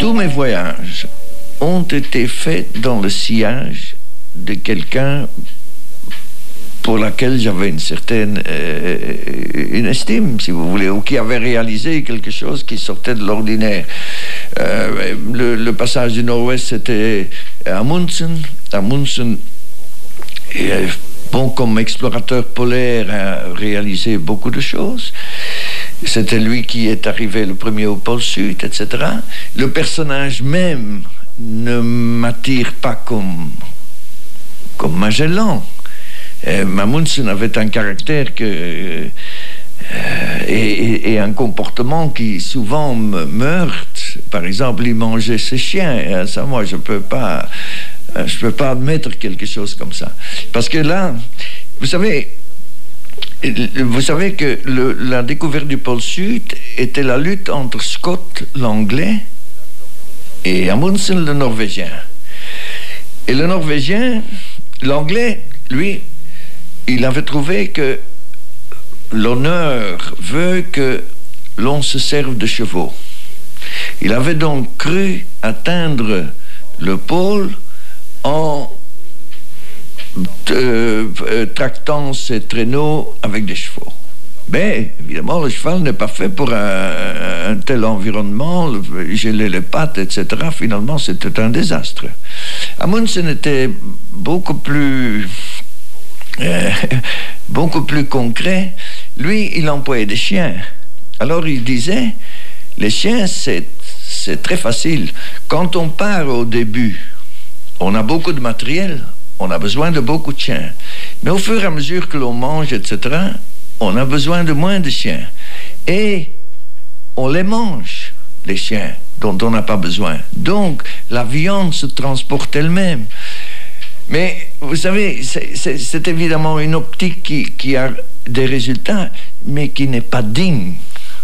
Tous mes voyages ont été faits dans le sillage de quelqu'un pour laquelle j'avais une certaine une estime, si vous voulez, ou qui avait réalisé quelque chose qui sortait de l'ordinaire. Le passage du Nord-Ouest, c'était à Amundsen. Amundsen, bon, comme explorateur polaire, a réalisé beaucoup de choses. C'était lui qui est arrivé le premier au pôle Sud, etc. Le personnage même ne m'attire pas comme Magellan. Amundsen avait un caractère et un comportement qui souvent me meurent. Par exemple, il mangeait ses chiens. Ça, moi, je peux pas admettre quelque chose comme ça. Parce que là, vous savez que la découverte du pôle Sud était la lutte entre Scott, l'anglais, et Amundsen, le norvégien. Et le norvégien, l'anglais, lui, il avait trouvé que l'honneur veut que l'on se serve de chevaux. Il avait donc cru atteindre le pôle en tractant ses traîneaux avec des chevaux. Mais évidemment, le cheval n'est pas fait pour un tel environnement, geler les pattes, etc. Finalement, c'était un désastre. Amundsen était beaucoup plus concret. Lui, il employait des chiens. Alors il disait, les chiens, c'est très facile. Quand on part au début, on a beaucoup de matériel, on a besoin de beaucoup de chiens. Mais au fur et à mesure que l'on mange, etc., on a besoin de moins de chiens. Et on les mange, les chiens, dont on n'a pas besoin. Donc, la viande se transporte elle-même. Mais, vous savez, c'est évidemment une optique qui a des résultats, mais qui n'est pas digne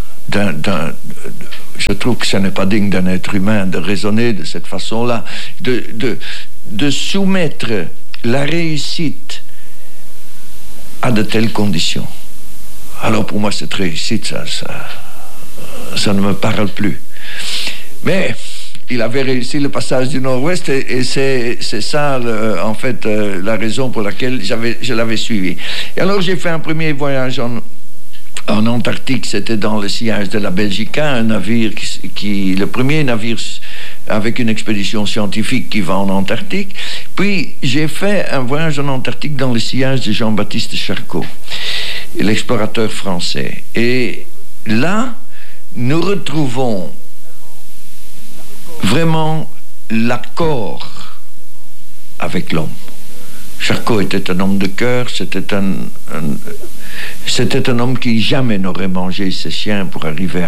je trouve que ce n'est pas digne d'un être humain de raisonner de cette façon-là, de soumettre la réussite à de telles conditions. Alors pour moi, cette réussite, ça ne me parle plus. Mais il avait réussi le passage du Nord-Ouest et c'est ça, en fait, la raison pour laquelle je l'avais suivi. Et alors j'ai fait un premier voyage en Antarctique, c'était dans le sillage de la Belgica, un navire le premier navire avec une expédition scientifique qui va en Antarctique. Puis j'ai fait un voyage en Antarctique dans le sillage de Jean-Baptiste Charcot, l'explorateur français. Et là, nous retrouvons vraiment l'accord avec l'homme. Charcot était un homme de cœur, c'était un homme qui jamais n'aurait mangé ses chiens pour arriver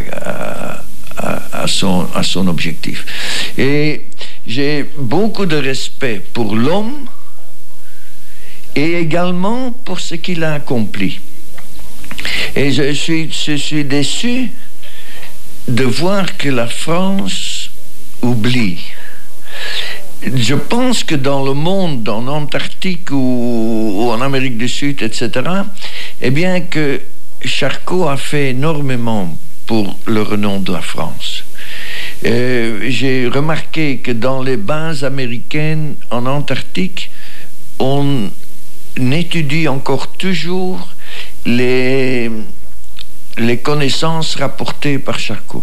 à son objectif. Et j'ai beaucoup de respect pour l'homme et également pour ce qu'il a accompli. Et je suis déçu de voir que la France oublie. Je pense que dans le monde, en Antarctique ou en Amérique du Sud, etc., eh bien que Charcot a fait énormément pour le renom de la France. J'ai remarqué que dans les bases américaines en Antarctique, on étudie encore toujours les connaissances rapportées par Charcot.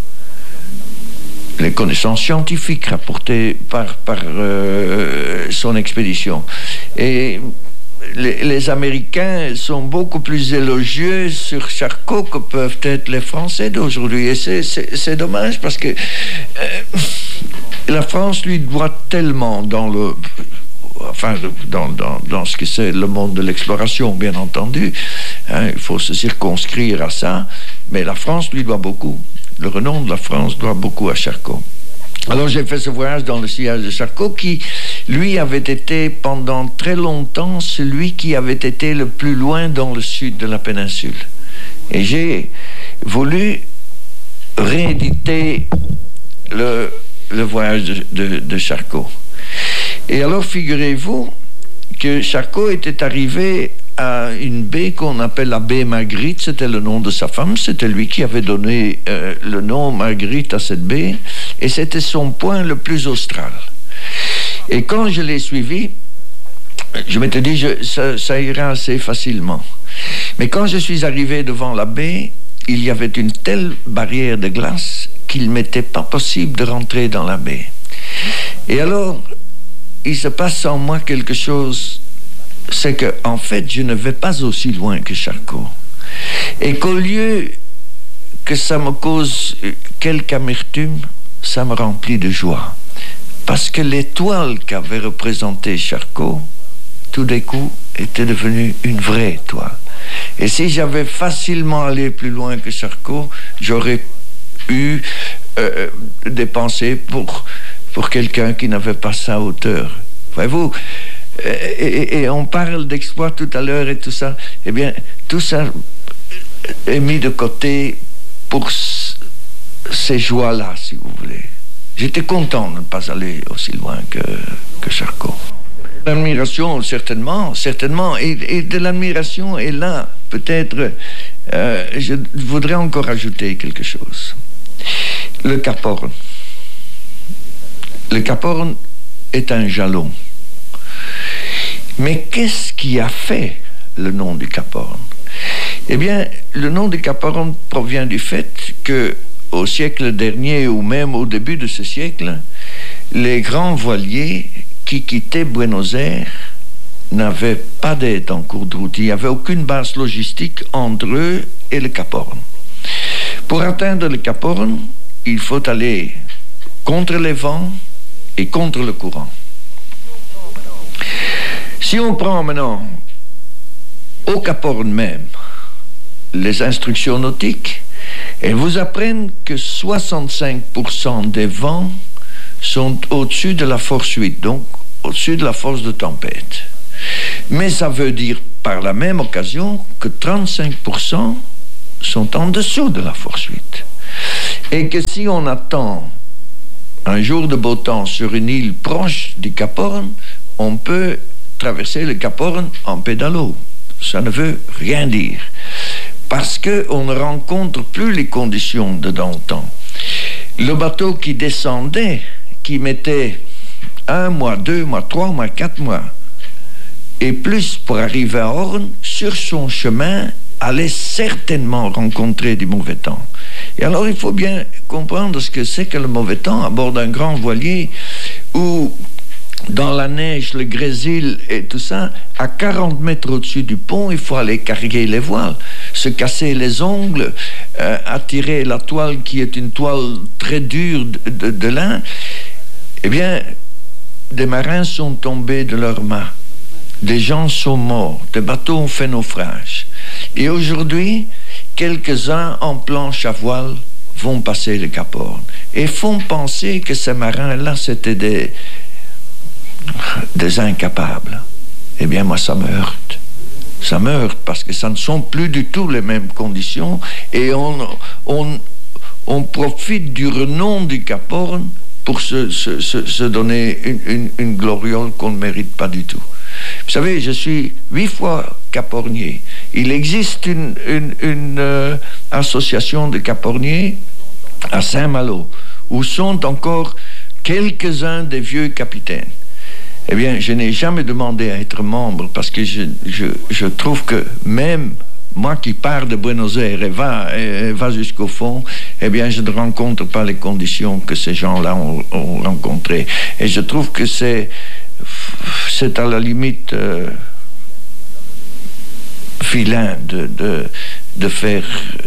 Les connaissances scientifiques rapportées par son expédition. Et les Américains sont beaucoup plus élogieux sur Charcot que peuvent être les Français d'aujourd'hui. Et c'est dommage parce que la France lui doit tellement dans ce que c'est le monde de l'exploration, bien entendu. Il faut se circonscrire à ça, mais la France lui doit beaucoup. Le renom de la France doit beaucoup à Charcot. Alors j'ai fait ce voyage dans le sillage de Charcot qui, lui, avait été pendant très longtemps celui qui avait été le plus loin dans le sud de la péninsule. Et j'ai voulu rééditer le voyage de Charcot. Et alors figurez-vous que Charcot était arrivé à une baie qu'on appelle la baie Marguerite, c'était le nom de sa femme, c'était lui qui avait donné le nom Marguerite à cette baie, Et c'était son point le plus austral. Et quand je l'ai suivi, je m'étais dit, ça ira assez facilement. Mais quand je suis arrivé devant la baie, il y avait une telle barrière de glace qu'il m'était pas possible de rentrer dans la baie. Et alors, il se passe en moi quelque chose, c'est que, en fait, je ne vais pas aussi loin que Charcot. Et qu'au lieu que ça me cause quelque amertume, ça me remplit de joie. Parce que l'étoile qu'avait représentée Charcot, tout d'un coup, était devenue une vraie étoile. Et si j'avais facilement allé plus loin que Charcot, j'aurais eu des pensées pour quelqu'un qui n'avait pas sa hauteur. Voyez-vous, et on parle d'exploit tout à l'heure et tout ça. Eh bien, tout ça est mis de côté pour ces joies-là, si vous voulez. J'étais content de ne pas aller aussi loin que Charcot. L'admiration, certainement, et de l'admiration, et là, peut-être, je voudrais encore ajouter quelque chose. Le Cap Horn. Le Cap Horn est un jalon. Mais qu'est-ce qui a fait le nom du Cap Horn? Eh bien, le nom du Cap Horn provient du fait que, au siècle dernier, ou même au début de ce siècle, les grands voiliers qui quittaient Buenos Aires n'avaient pas d'aide en cours de route. Il n'y avait aucune base logistique entre eux et le Cap Horn. Pour atteindre le Cap Horn, il faut aller contre les vents et contre le courant. Si on prend maintenant au Cap Horn même les instructions nautiques, elles vous apprennent que 65% des vents sont au-dessus de la force 8, donc au-dessus de la force de tempête. Mais ça veut dire par la même occasion que 35% sont en dessous de la force 8. Et que si on attend un jour de beau temps sur une île proche du Cap Horn, on peut traverser le Cap Horn en pédalo. Ça ne veut rien dire. Parce qu'on ne rencontre plus les conditions de dans le temps. Le bateau qui descendait, qui mettait 1 mois, 2 mois, 3 mois, 4 mois, et plus pour arriver à Horn, sur son chemin, allait certainement rencontrer du mauvais temps. Et alors il faut bien comprendre ce que c'est que le mauvais temps à bord d'un grand voilier où dans la neige, le grésil et tout ça, à 40 mètres au-dessus du pont, il faut aller carguer les voiles, se casser les ongles, attirer la toile qui est une toile très dure de lin. Eh bien, des marins sont tombés de leurs mâts, des gens sont morts, des bateaux ont fait naufrage. Et aujourd'hui, quelques-uns en planche à voile vont passer le Cap Horn et font penser que ces marins-là, c'était des incapables. Eh bien, moi, ça me heurte. Ça me heurte parce que ça ne sont plus du tout les mêmes conditions et on profite du renom du Cap Horn pour se donner une gloriole qu'on ne mérite pas du tout. Vous savez, je suis 8 fois capornier. Il existe une association de caporniers à Saint-Malo où sont encore quelques-uns des vieux capitaines. Eh bien, je n'ai jamais demandé à être membre parce que je trouve que même moi qui pars de Buenos Aires et va jusqu'au fond, eh bien, je ne rencontre pas les conditions que ces gens-là ont rencontrées. Et je trouve que c'est à la limite vilain de faire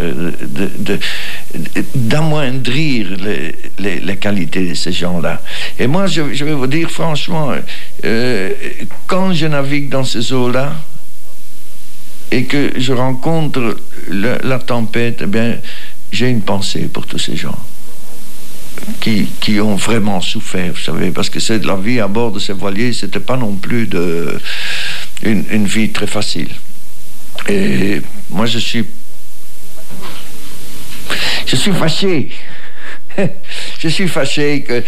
d'amoindrir les qualités de ces gens-là. Et moi, je vais vous dire franchement, quand je navigue dans ces eaux-là et que je rencontre la tempête, eh bien, j'ai une pensée pour tous ces gens qui ont vraiment souffert, vous savez, parce que c'est de la vie à bord de ces voiliers, c'était pas non plus une vie très facile. Et moi, je suis fâché. Je suis fâché que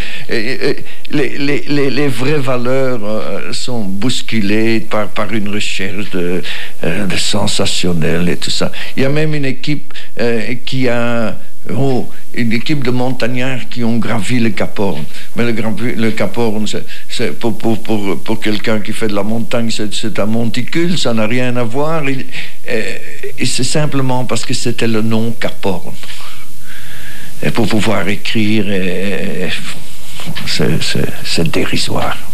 les vraies valeurs sont bousculées par une recherche de sensationnel et tout ça. Il y a même une équipe qui a Oh, une équipe de montagnards qui ont gravi le Cap Horn. Mais le Cap Horn, c'est pour quelqu'un qui fait de la montagne, c'est un monticule, ça n'a rien à voir. Et c'est simplement parce que c'était le nom Cap Horn. Et pour pouvoir écrire, c'est dérisoire.